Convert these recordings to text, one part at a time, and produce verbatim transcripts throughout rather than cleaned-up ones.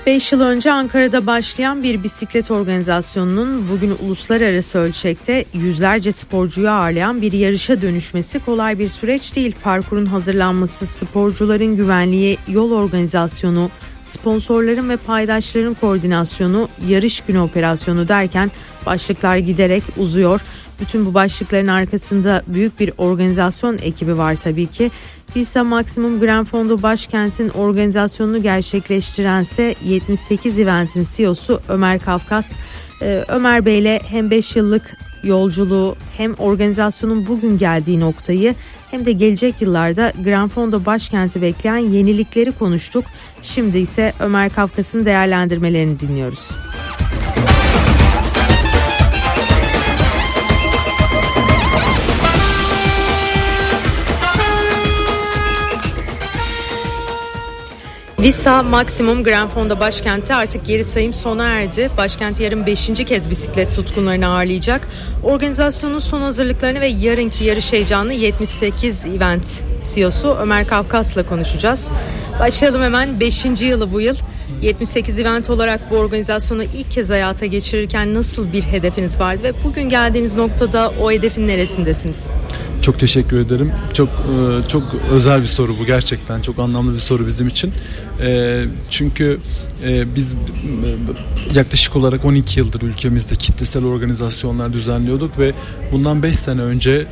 beş yıl önce Ankara'da başlayan bir bisiklet organizasyonunun bugün uluslararası ölçekte yüzlerce sporcuyu ağırlayan bir yarışa dönüşmesi kolay bir süreç değil. Parkurun hazırlanması, sporcuların güvenliği, yol organizasyonu, sponsorların ve paydaşların koordinasyonu, yarış günü operasyonu derken başlıklar giderek uzuyor. Bütün bu başlıkların arkasında büyük bir organizasyon ekibi var tabii ki. Visa Maximum Grand Fondo Başkent'in organizasyonunu gerçekleştirense yetmiş sekiz Event'in C E O'su Ömer Kafkas. Ee, Ömer Bey'le hem beş yıllık yolculuğu hem organizasyonun bugün geldiği noktayı hem de gelecek yıllarda Grand Fondo Başkent'i bekleyen yenilikleri konuştuk. Şimdi ise Ömer Kafkas'ın değerlendirmelerini dinliyoruz. Visa Maximum Grand Fondo Başkent'te artık geri sayım sona erdi. Başkent yarın beşinci kez bisiklet tutkunlarını ağırlayacak. Organizasyonun son hazırlıklarını ve yarınki yarış heyecanını yetmiş sekiz Event C E O'su Ömer Kafkas'la konuşacağız. Başlayalım hemen. beşinci yılı bu yıl. yetmiş sekiz Event olarak bu organizasyonu ilk kez hayata geçirirken nasıl bir hedefiniz vardı ve bugün geldiğiniz noktada o hedefin neresindesiniz? Çok teşekkür ederim. Çok çok özel bir soru bu, gerçekten çok anlamlı bir soru bizim için. Çünkü biz yaklaşık olarak on iki yıldır ülkemizde kitlesel organizasyonlar düzenliyorduk ve bundan beş sene önce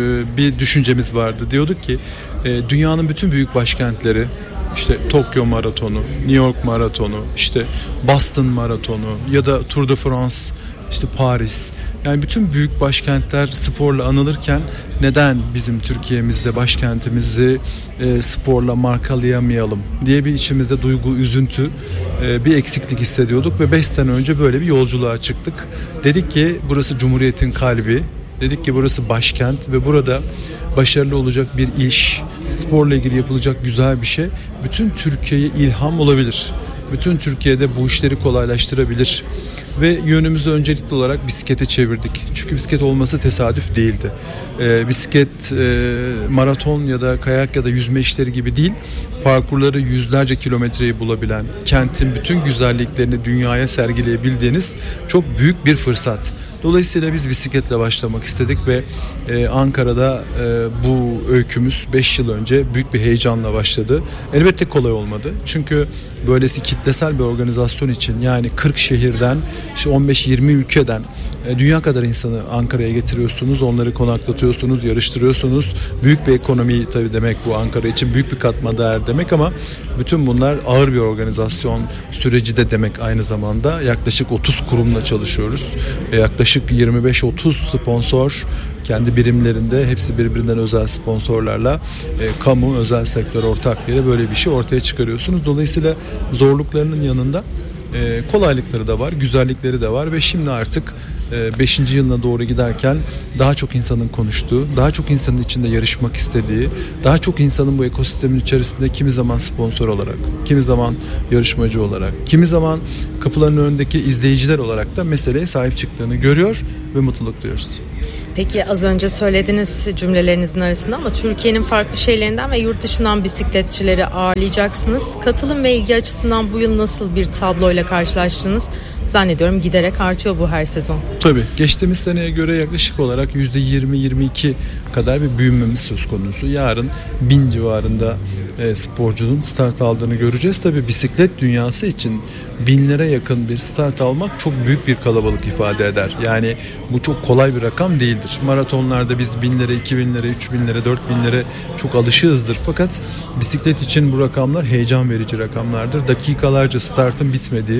bir düşüncemiz vardı. Diyorduk ki dünyanın bütün büyük başkentleri, İşte Tokyo Maratonu, New York Maratonu, işte Boston Maratonu ya da Tour de France, işte Paris. Yani bütün büyük başkentler sporla anılırken neden bizim Türkiye'mizde başkentimizi e, sporla markalayamayalım diye bir içimizde duygu, üzüntü, e, bir eksiklik hissediyorduk ve beş sene önce böyle bir yolculuğa çıktık. Dedik ki burası Cumhuriyet'in kalbi. Dedik ki burası başkent ve burada başarılı olacak bir iş, sporla ilgili yapılacak güzel bir şey bütün Türkiye'ye ilham olabilir. Bütün Türkiye'de bu işleri kolaylaştırabilir. Ve yönümüzü öncelikli olarak bisiklete çevirdik. Çünkü bisiklet olması tesadüf değildi. Ee, bisiklet e, maraton ya da kayak ya da yüzme işleri gibi değil. Parkurları yüzlerce kilometreyi bulabilen, kentin bütün güzelliklerini dünyaya sergileyebildiğiniz çok büyük bir fırsat. Dolayısıyla biz bisikletle başlamak istedik ve e, Ankara'da e, bu öykümüz beş yıl önce büyük bir heyecanla başladı. Elbette kolay olmadı. Çünkü böylesi kitlesel bir organizasyon için, yani kırk şehirden, işte on beş yirmi ülkeden e, dünya kadar insanı Ankara'ya getiriyorsunuz, onları konaklatıyorsunuz, yarıştırıyorsunuz. Büyük bir ekonomi tabii demek bu, Ankara için büyük bir katma değer demek, ama bütün bunlar ağır bir organizasyon süreci de demek aynı zamanda. Yaklaşık otuz kurumla çalışıyoruz. E, yaklaşık yirmi beş otuz sponsor kendi birimlerinde, hepsi birbirinden özel sponsorlarla e, kamu, özel sektör ortaklığıyla böyle bir şey ortaya çıkarıyorsunuz. Dolayısıyla zorluklarının yanında e, kolaylıkları da var, güzellikleri de var ve şimdi artık beşinci yılına doğru giderken daha çok insanın konuştuğu, daha çok insanın içinde yarışmak istediği, daha çok insanın bu ekosistemin içerisinde kimi zaman sponsor olarak, kimi zaman yarışmacı olarak, kimi zaman kapıların önündeki izleyiciler olarak da meseleye sahip çıktığını görüyor ve mutluluk duyuyoruz. Peki az önce söylediğiniz cümlelerinizin arasında ama Türkiye'nin farklı şehirlerinden ve yurt dışından bisikletçileri ağırlayacaksınız. Katılım ve ilgi açısından bu yıl nasıl bir tabloyla karşılaştınız? Zannediyorum giderek artıyor bu her sezon. Tabii. Geçtiğimiz seneye göre yaklaşık olarak yüzde yirmi yirmi iki kadar bir büyümemiz söz konusu. Yarın bin civarında e, sporcunun start aldığını göreceğiz. Tabii bisiklet dünyası için binlere yakın bir start almak çok büyük bir kalabalık ifade eder. Yani bu çok kolay bir rakam değildir. Maratonlarda biz binlere, iki binlere, üç binlere, dört binlere çok alışığızdır. Fakat bisiklet için bu rakamlar heyecan verici rakamlardır. Dakikalarca startın bitmediği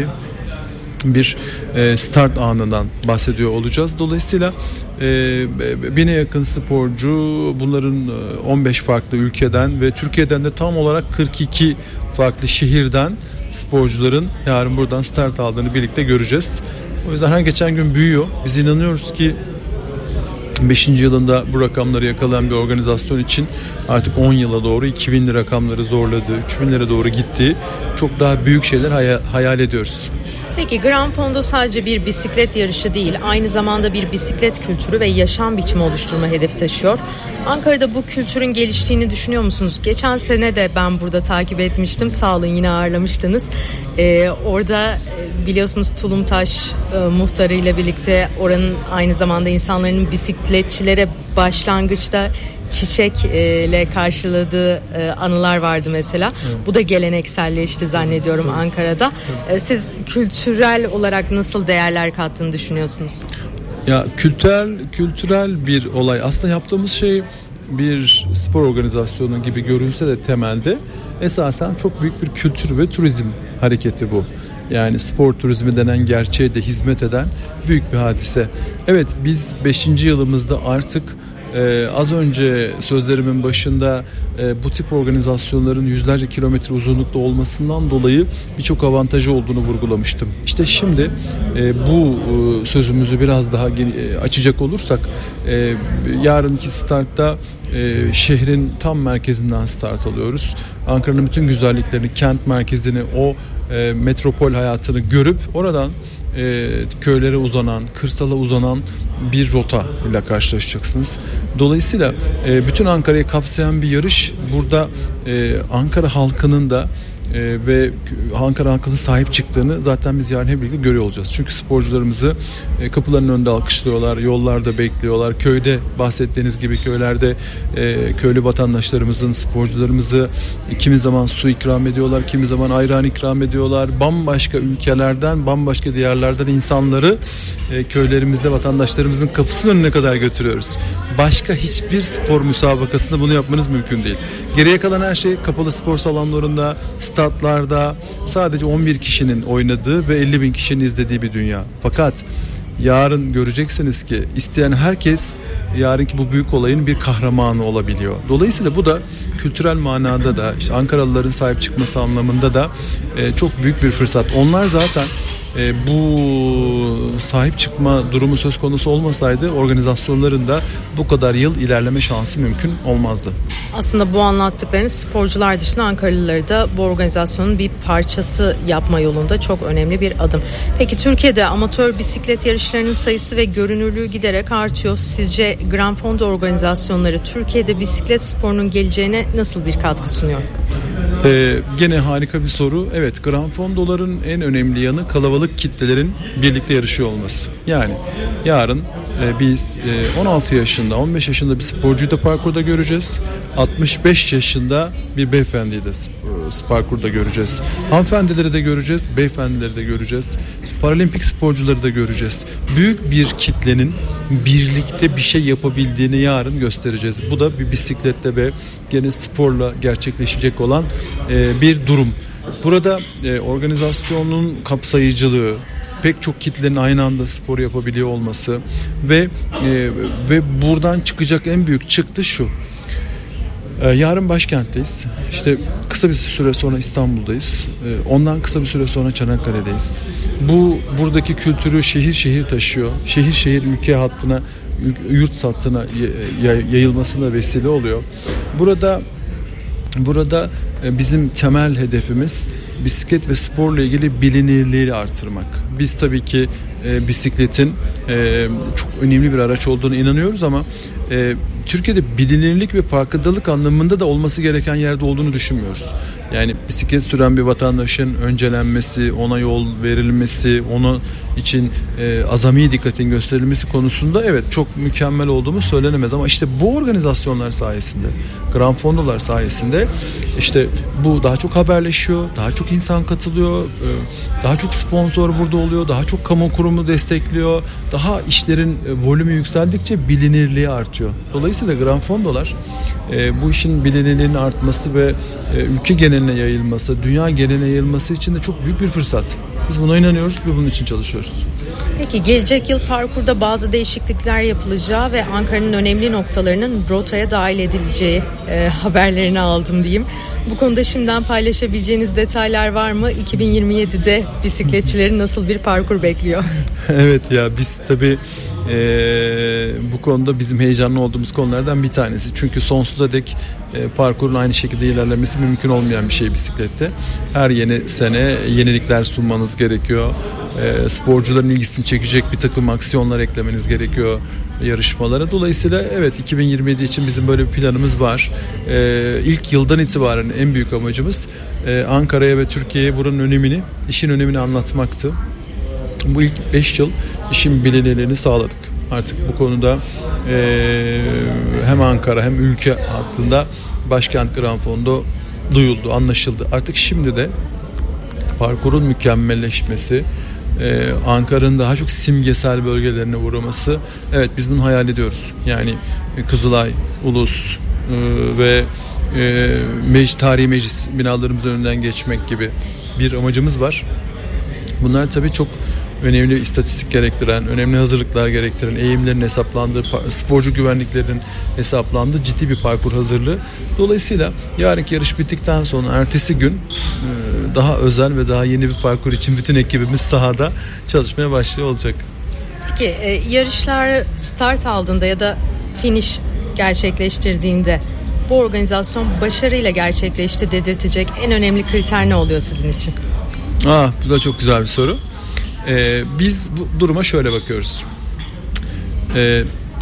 bir start anından bahsediyor olacağız. Dolayısıyla bine yakın sporcu, bunların on beş farklı ülkeden ve Türkiye'den de tam olarak kırk iki farklı şehirden sporcuların yarın buradan start aldığını birlikte göreceğiz. O yüzden her geçen gün büyüyor. Biz inanıyoruz ki beşinci yılında bu rakamları yakalayan bir organizasyon için artık on yıla doğru iki binli rakamları zorladığı, üç binlere doğru gittiği çok daha büyük şeyler hayal, hayal ediyoruz. Peki Gran Fondo sadece bir bisiklet yarışı değil, aynı zamanda bir bisiklet kültürü ve yaşam biçimi oluşturma hedefi taşıyor. Ankara'da bu kültürün geliştiğini düşünüyor musunuz? Geçen sene de ben burada takip etmiştim. Sağ olun, yine ağırlamıştınız. Ee, orada biliyorsunuz Tulumtaş e, muhtarıyla birlikte oranın aynı zamanda insanların bisikletçilere başlangıçta çiçekle karşıladığı anılar vardı mesela. Evet. Bu da gelenekselleşti zannediyorum, evet, Ankara'da. Evet. Siz kültürel olarak nasıl değerler kattığını düşünüyorsunuz? Ya kültürel kültürel bir olay. Aslında yaptığımız şey bir spor organizasyonu gibi görünse de temelde esasen çok büyük bir kültür ve turizm hareketi bu. Yani spor turizmi denen gerçeğe de hizmet eden büyük bir hadise. Evet, biz beşinci yılımızda artık Ee, az önce sözlerimin başında e, bu tip organizasyonların yüzlerce kilometre uzunlukta olmasından dolayı birçok avantajı olduğunu vurgulamıştım. İşte şimdi e, bu e, sözümüzü biraz daha e, açacak olursak e, yarınki startta e, şehrin tam merkezinden start alıyoruz. Ankara'nın bütün güzelliklerini, kent merkezini, o e, metropol hayatını görüp oradan e, köylere uzanan, kırsala uzanan bir rota ile karşılaşacaksınız. Dolayısıyla e, bütün Ankara'yı kapsayan bir yarış. Burada e, Ankara halkının da e, ve Ankara halkının sahip çıktığını zaten biz yarın hep birlikte görüyor olacağız. Çünkü sporcularımızı e, kapılarının önünde alkışlıyorlar, yollarda bekliyorlar. Köyde, bahsettiğiniz gibi köylerde e, köylü vatandaşlarımızın, sporcularımızı e, kimi zaman su ikram ediyorlar, kimi zaman ayran ikram ediyorlar. Bambaşka ülkelerden, bambaşka diyarlardan insanları e, köylerimizde vatandaşlarımızın kapısının önüne kadar götürüyoruz. Başka hiçbir spor müsabakasında bunu yapmanız mümkün değil. Geriye kalan her şey kapalı spor salonlarında, statlarda sadece on bir kişinin oynadığı ve elli bin kişinin izlediği bir dünya. Fakat yarın göreceksiniz ki isteyen herkes yarınki bu büyük olayın bir kahramanı olabiliyor. Dolayısıyla bu da kültürel manada da, işte Ankaralıların sahip çıkması anlamında da e, çok büyük bir fırsat. Onlar zaten e, bu sahip çıkma durumu söz konusu olmasaydı organizasyonların da bu kadar yıl ilerleme şansı mümkün olmazdı. Aslında bu anlattıklarınız sporcular dışında Ankaralıları da bu organizasyonun bir parçası yapma yolunda çok önemli bir adım. Peki Türkiye'de amatör bisiklet yarışlarının sayısı ve görünürlüğü giderek artıyor. Sizce Gran Fondo organizasyonları Türkiye'de bisiklet sporunun geleceğine nasıl bir katkı sunuyor? Ee, gene harika bir soru. Evet, Gran Fondo'ların en önemli yanı kalabalık kitlelerin birlikte yarışıyor olması. Yani yarın e, biz e, on altı yaşında, on beş yaşında bir sporcuyu da parkurda göreceğiz. altmış beş yaşında bir beyefendiyi de parkurda göreceğiz. Hanımefendileri de göreceğiz, beyefendileri de göreceğiz. Paralimpik sporcuları da göreceğiz. Büyük bir kitlenin birlikte bir şey yapabildiğini yarın göstereceğiz. Bu da bir bisiklette ve gene sporla gerçekleşecek olan e, bir durum. Burada e, organizasyonun kapsayıcılığı, pek çok kitlenin aynı anda spor yapabiliyor olması ve e, ve buradan çıkacak en büyük çıktı şu. E, yarın başkentteyiz. İşte kısa bir süre sonra İstanbul'dayız. E, ondan kısa bir süre sonra Çanakkale'deyiz. Bu buradaki kültürü şehir şehir taşıyor. Şehir şehir ülke hattına, yurt hattına yayılmasına vesile oluyor. Burada Burada bizim temel hedefimiz bisiklet ve sporla ilgili bilinirliği artırmak. Biz tabii ki e, bisikletin e, çok önemli bir araç olduğunu inanıyoruz ama e, Türkiye'de bilinirlik ve farkındalık anlamında da olması gereken yerde olduğunu düşünmüyoruz. Yani bisiklet süren bir vatandaşın öncelenmesi, ona yol verilmesi, onun için e, azami dikkatin gösterilmesi konusunda evet çok mükemmel olduğumuz söylenemez ama işte bu organizasyonlar sayesinde, Gran Fondo'lar sayesinde işte bu daha çok haberleşiyor, daha çok insan katılıyor, e, daha çok sponsor burada oluyor, daha çok kamu kurumu destekliyor, daha işlerin e, volümü yükseldikçe bilinirliği artıyor. Dolayısıyla Gran Fondo'lar e, bu işin bilinirliğinin artması ve e, ülke geneline yayılması, dünya geneline yayılması için de çok büyük bir fırsat. Biz buna inanıyoruz ve bunun için çalışıyoruz. Peki gelecek yıl parkurda bazı değişiklikler yapılacağı ve Ankara'nın önemli noktalarının rotaya dahil edileceği e, haberlerini aldım diyeyim. Bu konuda şimdiden paylaşabileceğiniz detaylar var mı? iki bin yirmi yedide bisikletçilerin nasıl bir parkur bekliyor? Evet ya biz tabii Ee, bu konuda bizim heyecanlı olduğumuz konulardan bir tanesi. Çünkü sonsuza dek e, parkurun aynı şekilde ilerlemesi mümkün olmayan bir şey bisiklette. Her yeni sene yenilikler sunmanız gerekiyor. e, sporcuların ilgisini çekecek bir takım aksiyonlar eklemeniz gerekiyor yarışmalara. Dolayısıyla evet, iki bin yirmi yedi için bizim böyle bir planımız var. E, ilk yıldan itibaren en büyük amacımız e, Ankara'ya ve Türkiye'ye buranın önemini, işin önemini anlatmaktı. Bu ilk beş yıl işin bilinirliğini sağladık. Artık bu konuda e, hem Ankara hem ülke hattında Başkent Grand Fondo duyuldu, anlaşıldı. Artık şimdi de parkurun mükemmelleşmesi, e, Ankara'nın daha çok simgesel bölgelerine uğraması, evet biz bunu hayal ediyoruz. Yani Kızılay, Ulus e, ve e, mec- tarihi meclis binalarımızın önünden geçmek gibi bir amacımız var. Bunlar tabii çok önemli istatistik gerektiren, önemli hazırlıklar gerektiren, eğimlerin hesaplandığı, sporcu güvenliklerinin hesaplandığı ciddi bir parkur hazırlığı. Dolayısıyla yarınki yarış bittikten sonra ertesi gün daha özel ve daha yeni bir parkur için bütün ekibimiz sahada çalışmaya başlıyor olacak. Peki yarışlar start aldığında ya da finish gerçekleştirdiğinde bu organizasyon başarıyla gerçekleşti dedirtecek en önemli kriter ne oluyor sizin için? Aa, bu da çok güzel bir soru. Ee, biz bu duruma şöyle bakıyoruz. Ee,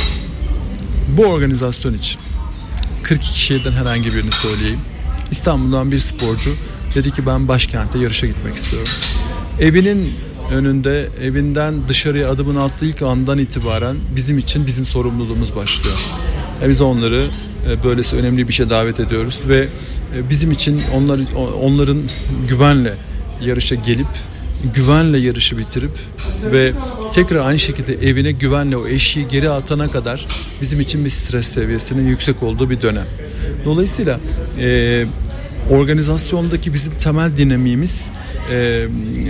bu organizasyon için kırk iki şehirden herhangi birini söyleyeyim. İstanbul'dan bir sporcu dedi ki ben başkente yarışa gitmek istiyorum. Evinin önünde, evinden dışarıya adımını attığı ilk andan itibaren bizim için bizim sorumluluğumuz başlıyor. Yani biz onları e, böylesi önemli bir şey davet ediyoruz ve e, bizim için onlar, onların güvenle yarışa gelip güvenle yarışı bitirip ve tekrar aynı şekilde evine güvenle o eşiği geri atana kadar bizim için bir stres seviyesinin yüksek olduğu bir dönem. Dolayısıyla e, organizasyondaki bizim temel dinamiğimiz e,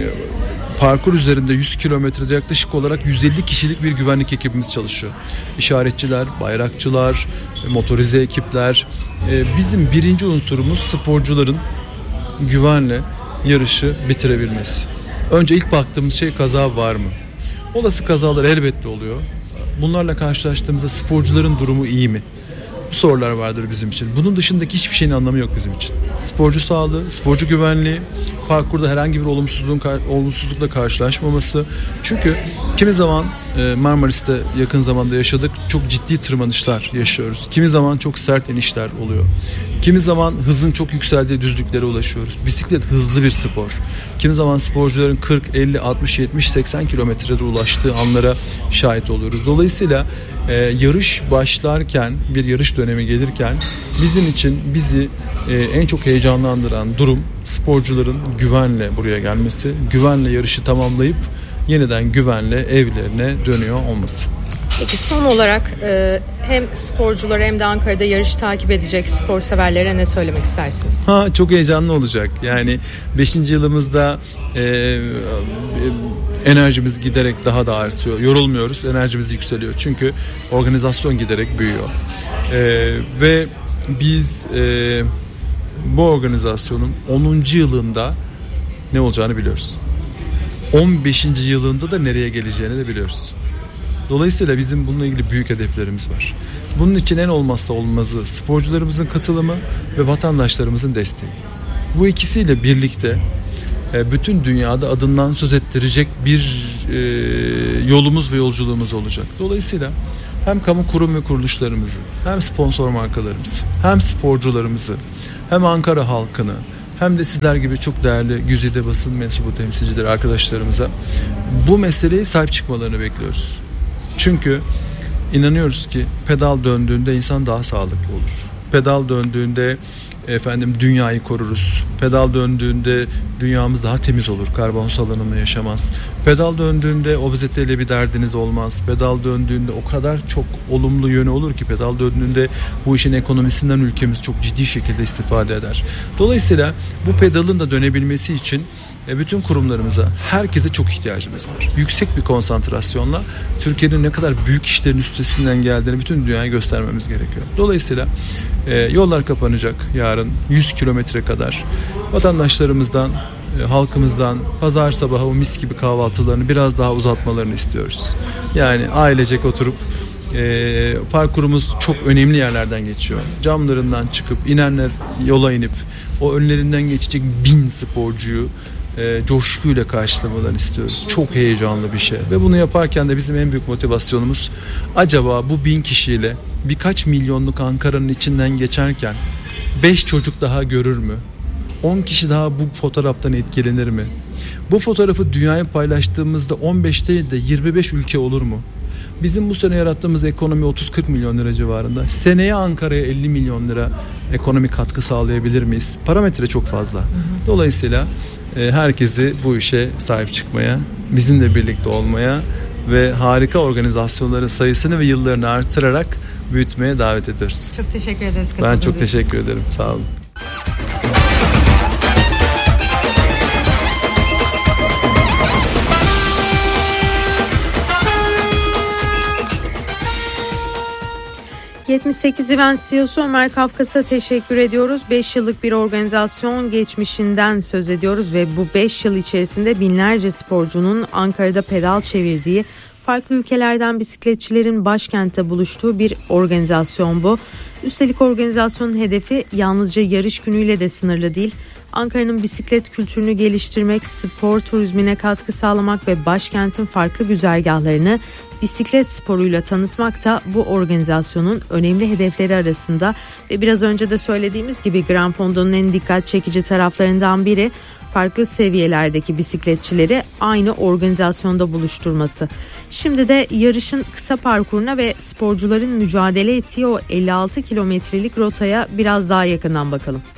parkur üzerinde yüz kilometrede yaklaşık olarak yüz elli kişilik bir güvenlik ekibimiz çalışıyor. İşaretçiler, bayrakçılar, motorize ekipler. E, bizim birinci unsurumuz sporcuların güvenle yarışı bitirebilmesi. Önce ilk baktığımız şey kaza var mı? Olası kazalar elbette oluyor. Bunlarla karşılaştığımızda sporcuların durumu iyi mi? Bu sorular vardır bizim için. Bunun dışındaki hiçbir şeyin anlamı yok bizim için. Sporcu sağlığı, sporcu güvenliği, parkurda herhangi bir olumsuzluğun olumsuzlukla karşılaşmaması. Çünkü kimi zaman Marmaris'te yakın zamanda yaşadık. Çok ciddi tırmanışlar yaşıyoruz. Kimi zaman çok sert inişler oluyor. Kimi zaman hızın çok yükseldiği düzlüklere ulaşıyoruz. Bisiklet hızlı bir spor. Kimi zaman sporcuların kırk, elli, altmış, yetmiş, seksen kilometrede ulaştığı anlara şahit oluyoruz. Dolayısıyla e, yarış başlarken, bir yarış dönemi gelirken bizim için bizi e, en çok heyecanlandıran durum sporcuların güvenle buraya gelmesi, güvenle yarışı tamamlayıp yeniden güvenle evlerine dönüyor olması. Peki son olarak e, hem sporcuları hem de Ankara'da yarış takip edecek spor severlere ne söylemek istersiniz? Ha, çok heyecanlı olacak. Yani beşinci yılımızda e, e, enerjimiz giderek daha da artıyor. Yorulmuyoruz, enerjimiz yükseliyor. Çünkü organizasyon giderek büyüyor. E, ve biz e, bu organizasyonun onuncu yılında ne olacağını biliyoruz. on beşinci yılında da nereye geleceğini de biliyoruz. Dolayısıyla bizim bununla ilgili büyük hedeflerimiz var. Bunun için en olmazsa olmazı sporcularımızın katılımı ve vatandaşlarımızın desteği. Bu ikisiyle birlikte bütün dünyada adından söz ettirecek bir yolumuz ve yolculuğumuz olacak. Dolayısıyla hem kamu kurum ve kuruluşlarımızı, hem sponsor markalarımızı, hem sporcularımızı, hem Ankara halkını, hem de sizler gibi çok değerli güzide basın mensubu temsilcileri arkadaşlarımıza bu meseleye sahip çıkmalarını bekliyoruz. Çünkü inanıyoruz ki pedal döndüğünde insan daha sağlıklı olur. Pedal döndüğünde efendim dünyayı koruruz. Pedal döndüğünde dünyamız daha temiz olur. Karbon salınımı yaşamaz. Pedal döndüğünde obeziteyle bir derdiniz olmaz. Pedal döndüğünde o kadar çok olumlu yönü olur ki pedal döndüğünde bu işin ekonomisinden ülkemiz çok ciddi şekilde istifade eder. Dolayısıyla bu pedalın da dönebilmesi için bütün kurumlarımıza, herkese çok ihtiyacımız var. Yüksek bir konsantrasyonla Türkiye'nin ne kadar büyük işlerin üstesinden geldiğini bütün dünyaya göstermemiz gerekiyor. Dolayısıyla e, yollar kapanacak yarın yüz kilometre kadar. Vatandaşlarımızdan, e, halkımızdan pazar sabahı o mis gibi kahvaltılarını biraz daha uzatmalarını istiyoruz. Yani ailecek oturup e, parkurumuz çok önemli yerlerden geçiyor. Camlarından çıkıp inenler yola inip o önlerinden geçecek bin sporcuyu e, coşkuyla karşılamalarını istiyoruz. Çok heyecanlı bir şey ve bunu yaparken de bizim en büyük motivasyonumuz acaba bu bin kişiyle birkaç milyonluk Ankara'nın içinden geçerken beş çocuk daha görür mü? on kişi daha bu fotoğraftan etkilenir mi? Bu fotoğrafı dünyaya paylaştığımızda on beş değil de yirmi beş ülke olur mu? Bizim bu sene yarattığımız ekonomi otuz kırk milyon lira civarında. Seneye Ankara'ya elli milyon lira ekonomik katkı sağlayabilir miyiz? Parametre çok fazla. Dolayısıyla e, herkesi bu işe sahip çıkmaya, bizimle birlikte olmaya ve harika organizasyonların sayısını ve yıllarını artırarak büyütmeye davet ediyoruz. Çok teşekkür ederiz. Ben çok teşekkür ederim. Sağ olun. yetmiş sekiz Event C E O'su Ömer Kafkas'a teşekkür ediyoruz. beş yıllık bir organizasyon geçmişinden söz ediyoruz ve bu beş yıl içerisinde binlerce sporcunun Ankara'da pedal çevirdiği, farklı ülkelerden bisikletçilerin başkentte buluştuğu bir organizasyon bu. Üstelik organizasyonun hedefi yalnızca yarış günüyle de sınırlı değil. Ankara'nın bisiklet kültürünü geliştirmek, spor turizmine katkı sağlamak ve başkentin farklı güzergahlarını bisiklet sporuyla tanıtmak da bu organizasyonun önemli hedefleri arasında ve biraz önce de söylediğimiz gibi Gran Fondo'nun en dikkat çekici taraflarından biri farklı seviyelerdeki bisikletçileri aynı organizasyonda buluşturması. Şimdi de yarışın kısa parkuruna ve sporcuların mücadele ettiği o elli altı kilometrelik rotaya biraz daha yakından bakalım.